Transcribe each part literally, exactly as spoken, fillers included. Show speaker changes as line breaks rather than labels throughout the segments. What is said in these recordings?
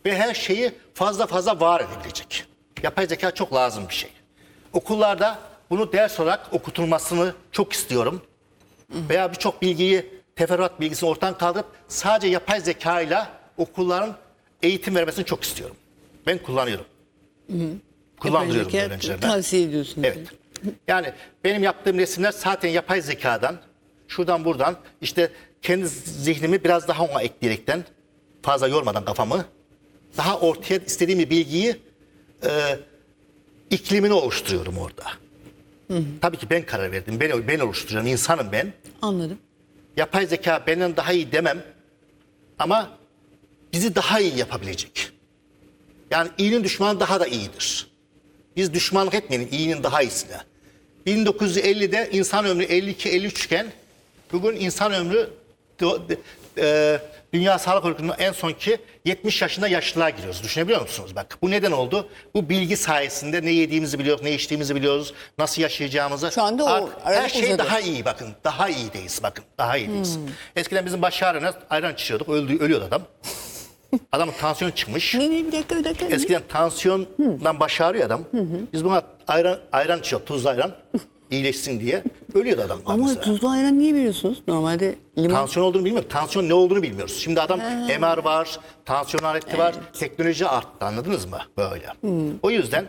ve her şeyi fazla fazla var edebilecek. Yapay zeka çok lazım bir şey. Okullarda bunu ders olarak okutulmasını çok istiyorum. Veya birçok bilgiyi, teferruat bilgisini ortadan kaldırıp sadece yapay zeka ile okulların eğitim vermesini çok istiyorum. Ben kullanıyorum. Hı hı. Kullandırıyorum
Yapay zeka
öğrencilerime.
tavsiye ediyorsunuz.
Evet. Yani benim yaptığım resimler zaten yapay zekadan, şuradan buradan işte kendi zihnimi biraz daha ona ekleyerekten, fazla yormadan kafamı, daha ortaya istediğim bir bilgiyi e, iklimini oluşturuyorum orada. Hı hı. Tabii ki ben karar verdim. Ben, ben oluşturuyorum. İnsanım ben.
Anladım.
Yapay zeka benden daha iyi demem. Ama bizi daha iyi yapabilecek. Yani iyinin düşmanı daha da iyidir. Biz düşmanlık etmeyelim iyinin daha iyisine. bin dokuz yüz ellide insan ömrü elli iki elli üç iken bugün insan ömrü e, Dünya Sağlık Örgütü'nün en sonki yetmiş yaşında yaşlılığa giriyoruz. Düşünebiliyor musunuz? Bak bu neden oldu? Bu bilgi sayesinde ne yediğimizi biliyoruz, ne içtiğimizi biliyoruz, nasıl yaşayacağımızı.
Şu anda o
Artık her
aralık
şey
uzadı.
daha iyi bakın. Daha iyideyiz bakın. Daha iyideyiz. Hmm. Eskiden bizim baş ağrına ayran içiyorduk. Öldü, ölüyordu adam. Adamın tansiyonu çıkmış.
Ne, ne, bir dakika bir dakika.
Eskiden tansiyondan baş ağrıyor adam. Hı hı. Biz buna ayran, ayran içiyor, tuzlu ayran. İyileşsin diye. Ölüyordu adam.
Ama
mesela.
tuzlu ayran niye veriyorsunuz? Normalde limon.
Tansiyon olduğunu bilmiyorum. Tansiyon ne olduğunu bilmiyoruz. Şimdi adam M R var, tansiyon aleti evet. var. Teknoloji arttı, anladınız mı? Böyle. Hmm. O yüzden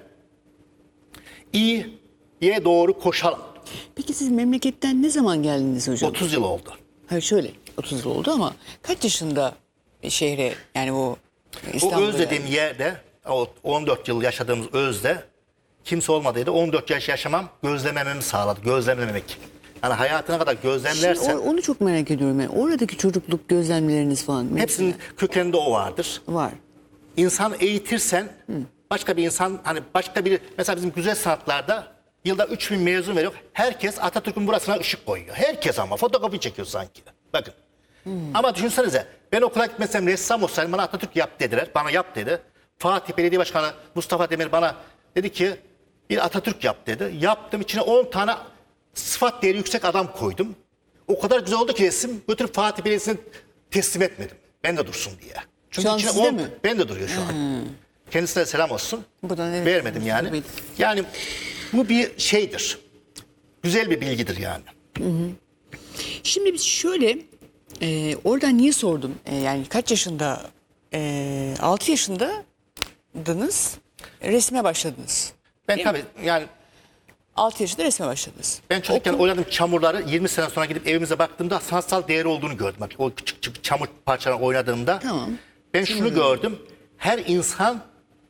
iyiye doğru koşalım.
Peki siz memleketten ne zaman geldiniz hocam?
otuz yıl oldu.
Hayır şöyle otuz yıl oldu ama kaç yaşında şehre yani bu İstanbul'da?
Bu Öz dediğim yani. Yerde o on dört yıl yaşadığımız Öz'de kimse olmadıydı. on dört yaş yaşamam gözlemememi sağladı. Gözlemlememek. Yani hayatına kadar gözlemlersen.
Şimdi onu çok merak ediyorum. Yani oradaki çocukluk gözlemleriniz falan. Mesela.
Hepsinin kökeninde o vardır.
Var.
İnsan eğitirsen Hı. başka bir insan hani başka bir mesela bizim güzel sanatlarda yılda üç bin mezun veriyor. Herkes Atatürk'ün burasına ışık koyuyor. Herkes ama fotokopi çekiyor sanki. Bakın. Hmm. Ama düşünsenize ben okula gitmesem ressam olsaydım bana Atatürk yap dediler. Bana yap dedi. Fatih Belediye Başkanı Mustafa Demir bana dedi ki bir Atatürk yap dedi. Yaptım içine on tane sıfat değeri yüksek adam koydum. O kadar güzel oldu ki resim götürüp Fatih Belediyesi'ne teslim etmedim. Ben de dursun diye. Çünkü
şu an
içine
sizde
on,
mi?
ben de duruyor şu hmm. an. Kendisine selam olsun.
Buradan evet.
Vermedim yani. Evet. Yani bu bir şeydir. Güzel bir bilgidir yani.
Hı hı. Şimdi biz şöyle e, oradan niye sordum? E, yani kaç yaşında? E, altı yaşındadınız. Resme başladınız.
Ben tabii yani
altı yaşında resme başladınız.
Ben çocukken
Okul...
oynadığım çamurları yirmi sene sonra gidip evimize baktığımda sanatsal değeri olduğunu gördüm. Bak, o küçük küçük çamur parçalarını oynadığımda.
Tamam.
Ben şunu Şimdi gördüm. Her insanın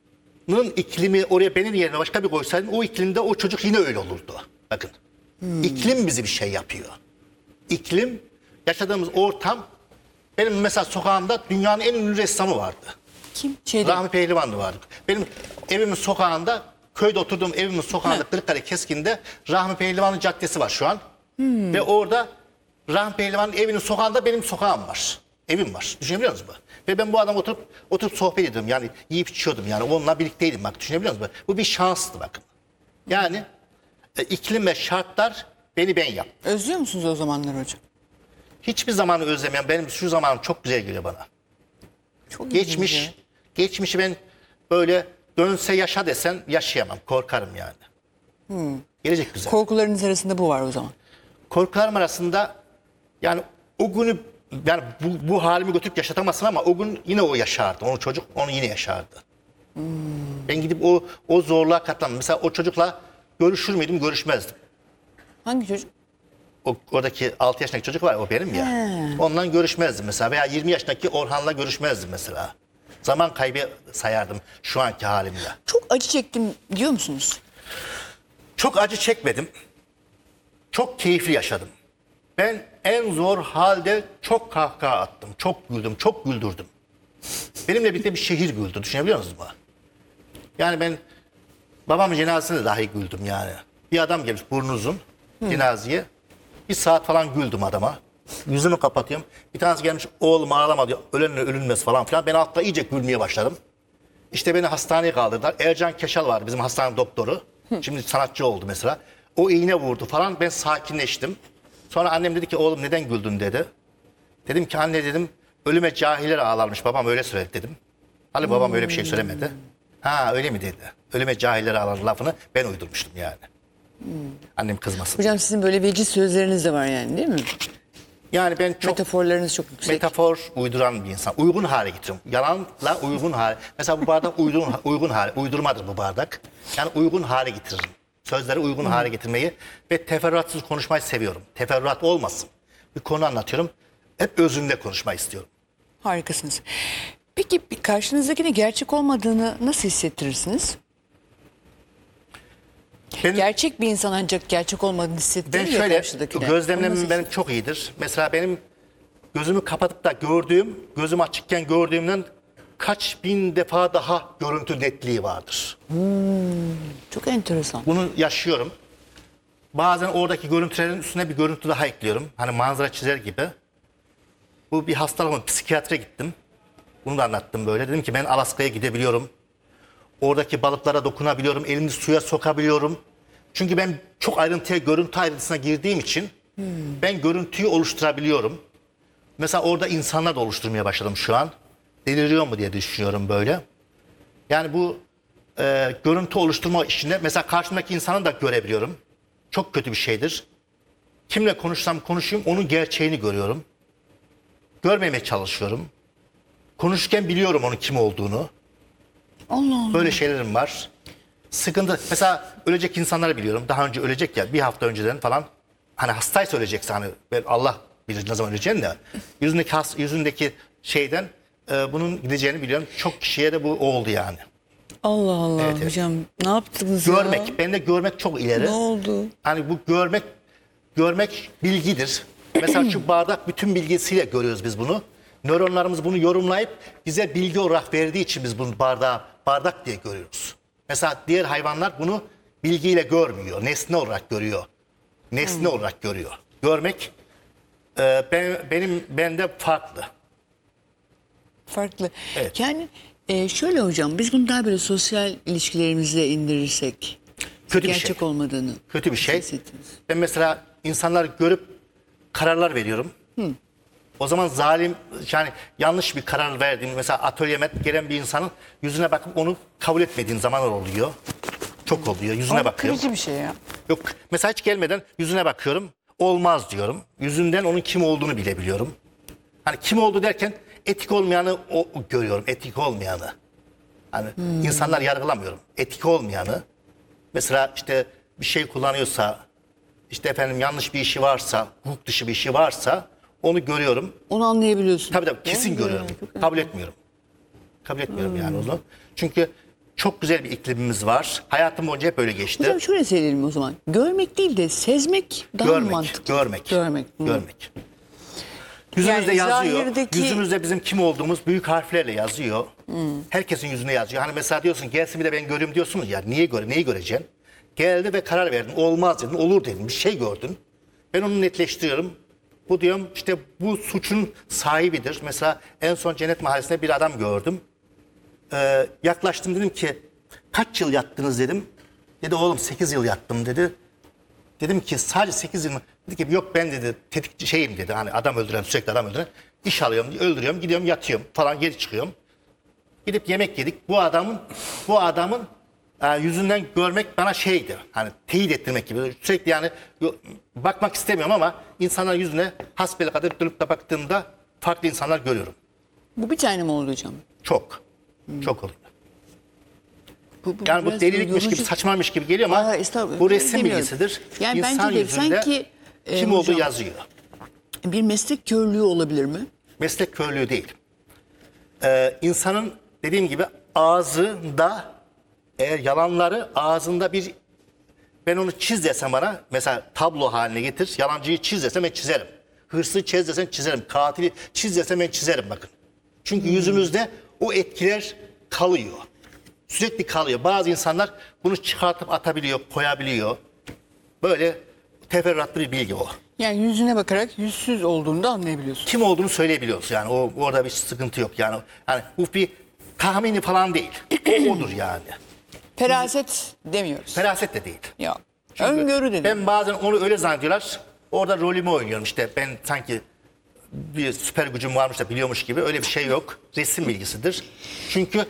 iklimi oraya benim yerine başka bir koysaydım o iklimde o çocuk yine öyle olurdu. Bakın. Hmm. İklim bizi bir şey yapıyor. İklim, yaşadığımız ortam. Benim mesela sokağımda dünyanın en ünlü ressamı vardı.
Kim? Şeyde.
Rahmi Pehlivanlı vardı. Benim evimin sokağında, köyde oturduğum evimin sokağında, Kırıkkale Keskin'de Rahmi Pehlivanlı Caddesi var şu an. Hmm. Ve orada Rahmi Pehlivan'ın evinin sokağında benim sokağım var. Evim var. Düşünebiliyor musunuz? Ve ben bu adamla oturup oturup sohbet ediyordum. Yani yiyip içiyordum yani. Onunla birlikteydim bak. Düşünebiliyor musunuz? Bu bir şanstı bakın. Yani e, iklim ve şartlar beni ben yaptı.
Özlüyor musunuz o zamanlar hocam?
Hiçbir zamanı özlemeyen benim şu zamanım çok güzel geliyor bana.
Çok
Geçmiş,
güzel.
geçmişi ben böyle dönse yaşa desen yaşayamam. Korkarım yani. Hmm. Gelecek güzel.
Korkularınız arasında bu var o zaman.
Korkularım arasında yani o günü yani bu, bu halimi götürüp yaşatamazsın ama o gün yine o yaşardı. O çocuk onu yine yaşardı. Hmm. Ben gidip o o zorluğa katlandım. Mesela o çocukla görüşür müydüm? Görüşmezdim.
Hangi çocuk?
O, oradaki altı yaşındaki çocuk var o benim ya. He. Onunla görüşmezdim mesela. Veya yirmi yaşındaki Orhan'la görüşmezdim mesela. Zaman kaybı sayardım şu anki halimle.
Çok acı çektim diyor musunuz?
Çok acı çekmedim. Çok keyifli yaşadım. Ben en zor halde çok kahkaha attım. Çok güldüm, çok güldürdüm. Benimle birlikte bir şehir güldü. Düşünebiliyor musunuz mu? Yani ben babamın cenazesinde dahi güldüm yani. Bir adam gelmiş burnu uzun cenazeye. Bir saat falan güldüm adama. Yüzümü kapatıyorum. Bir tanesi gelmiş oğlum ağlama diyor. Ölenle ölünmez falan filan. Ben altta iyice gülmeye başladım. İşte beni hastaneye kaldırdılar. Ercan Keşal vardı bizim hastane doktoru. Şimdi sanatçı oldu mesela. O iğne vurdu falan. Ben sakinleştim. Sonra annem dedi ki oğlum neden güldün dedi. Dedim ki anne dedim ölüme cahiller ağlarmış babam öyle söyledi dedim. Ali babam öyle bir şey söylemedi. Ha öyle mi dedi. Ölüme cahilleri arar lafını ben uydurmuştum yani. Annem kızmasın.
Hocam sizin böyle veciz sözleriniz de var yani değil mi?
Yani ben çok
Metaforlarınız çok yüksek.
metafor uyduran bir insan. Uygun hale getiriyorum. Yalanla uygun hale. Mesela bu bardak uygun, uygun hale. Uydurmadır bu bardak. Yani uygun hale getiririm. Sözleri uygun hale getirmeyi ve teferruatsız konuşmayı seviyorum. Teferruat olmasın. Bir konu anlatıyorum. Hep özünde konuşmayı istiyorum.
Harikasınız. Peki bir karşınızdakine gerçek olmadığını nasıl hissettirirsiniz?
Benim,
Gerçek bir insan ancak gerçek olmadığını
ben
hissettirir ya
şöyle
karşıdakine. Onu
gözlemlemem
nasıl
benim çok iyidir. Mesela benim gözümü kapatıp da gördüğüm, gözüm açıkken gördüğümden kaç bin defa daha görüntü netliği vardır.
Çok enteresan.
Bunu yaşıyorum. Bazen oradaki görüntülerin üstüne bir görüntü daha ekliyorum. Hani manzara çizer gibi. Bu bir hastalığım, psikiyatre gittim. Bunu da anlattım böyle. Dedim ki ben Alaska'ya gidebiliyorum. Oradaki balıklara dokunabiliyorum. Elimi suya sokabiliyorum. Çünkü ben çok ayrıntıya, görüntü ayrıntısına girdiğim için ben görüntüyü oluşturabiliyorum. Mesela orada insanlar da oluşturmaya başladım şu an. Deliriyor mu diye düşünüyorum böyle. Yani bu e, görüntü oluşturma işinde mesela karşımdaki insanı da görebiliyorum. Çok kötü bir şeydir. Kimle konuşsam konuşayım onun gerçeğini görüyorum. Görmemeye çalışıyorum. Konuşurken biliyorum onun kim olduğunu.
Allah Allah.
Böyle şeylerim var. Sıkıntı. Mesela ölecek insanları biliyorum. Daha önce ölecek ya bir hafta önceden falan. Hani hastaysa ölecekse hani ben Allah bilir ne zaman öleceğini de. Yüzündeki, has, yüzündeki şeyden e, bunun gideceğini biliyorum. Çok kişiye de bu oldu yani.
Allah Allah
Evet, evet.
hocam ne yaptınız ya?
Görmek. Bende görmek çok ileri.
Ne oldu?
Hani bu görmek görmek bilgidir. Mesela şu bardak bütün bilgisiyle görüyoruz biz bunu. Nöronlarımız bunu yorumlayıp bize bilgi olarak verdiği için biz bunu bardağı bardak diye görüyoruz. Mesela diğer hayvanlar bunu bilgiyle görmüyor. Nesne olarak görüyor. Nesne olarak görüyor. Görmek e, ben, benim bende farklı.
Farklı.
Evet.
Yani e, şöyle hocam biz bunu daha böyle sosyal ilişkilerimizle indirirsek
Kötü bir
gerçek
şey.
olmadığını
Kötü bir şey.
hissettiniz.
Ben mesela insanları görüp kararlar veriyorum. O zaman zalim yani yanlış bir karar verdiğim mesela atölyeme gelen bir insanın yüzüne bakıp onu kabul etmediğim zamanlar oluyor. Çok oluyor. Yüzüne
Ama
bakıyorum.
kırıcı bir şey ya.
Yok mesela hiç gelmeden yüzüne bakıyorum. Olmaz diyorum. Yüzünden onun kim olduğunu bilebiliyorum. Hani kim oldu derken etik olmayanı o, o görüyorum. Etik olmayanı. Hani insanlar yargılamıyorum. Etik olmayanı. Mesela işte bir şey kullanıyorsa işte efendim yanlış bir işi varsa, hukuk dışı bir işi varsa onu görüyorum.
Onu anlayabiliyorsun.
Tabii tabii kesin
Değil mi?
görüyorum.
Çok
Kabul etmiyorum. Kabul etmiyorum yani onu. Çünkü çok güzel bir iklimimiz var. Hayatım boyunca hep öyle geçti.
Hocam şöyle söyleyelim o zaman. Görmek değil de sezmek daha
Görmek,
mantıklı.
görmek,
Görmek. Hı.
görmek. Yüzümüzde
Yani
yazıyor.
zahirdeki-
Yüzümüzde bizim kim olduğumuz büyük harflerle yazıyor. Herkesin yüzünde yazıyor. Hani mesela diyorsun gelsin bir de ben göreyim diyorsunuz ya. Niye göre, neyi göreceksin? Geldi ve karar verdin. Olmaz dedin, olur dedin. Bir şey gördün. Ben onu netleştiriyorum. Bu diyorum işte bu suçun sahibidir. Mesela en son Cennet Mahallesi'nde bir adam gördüm. Ee, yaklaştım dedim ki kaç yıl yattınız dedim. Dedi oğlum sekiz yıl yattım dedi. Dedim ki sadece sekiz yıl mı? Dedi ki yok ben dedi tetikçi şeyim dedi. Hani adam öldüren sürekli adam öldüren. İş alıyorum öldürüyorum gidiyorum yatıyorum falan geri çıkıyorum. Gidip yemek yedik. Bu adamın bu adamın e, yüzünden görmek bana şeydi. Hani teyit ettirmek gibi. Sürekli yani yo- bakmak istemiyorum ama insanların yüzüne hasbelkader dönüp de baktığımda farklı insanlar görüyorum.
Bu bir tane mi oldu hocam?
Çok. Çok oluyor.
Bu, bu
Yani bu
biraz
delilikmiş gibi
yorucu-
saçmamış gibi geliyor ama
Aa, estağfurullah.
bu resim
Demiyorum.
bilgisidir.
Yani
İnsan
bence de
yüzünde
sanki, e,
kim olduğu
hocam-
yazıyor.
Bir meslek körlüğü olabilir mi?
Meslek körlüğü değil. Ee, insanın dediğim gibi ağzında eğer yalanları ağzında bir ben onu çiz desem bana mesela tablo haline getir yalancıyı çiz desem ben çizerim. Hırsızı çiz desem çizerim. Katili çiz desem ben çizerim bakın. Çünkü yüzümüzde o etkiler kalıyor. Sürekli kalıyor. Bazı insanlar bunu çıkartıp atabiliyor, koyabiliyor. Böyle teferruatlı bir bilgi o.
Yani yüzüne bakarak yüzsüz olduğunu da anlayabiliyorsun.
Kim olduğunu söyleyebiliyoruz yani o orada bir sıkıntı yok yani hani bu bir tahmini falan değil o odur yani
Feraset demiyoruz.
feraset de değil.
Ya.
Çünkü
Öngörü dedim.
ben bazen onu öyle zannediyorlar orada rolümü oynuyorum işte ben sanki bir süper gücüm varmış da biliyormuş gibi öyle bir şey yok. Resim bilgisidir. Çünkü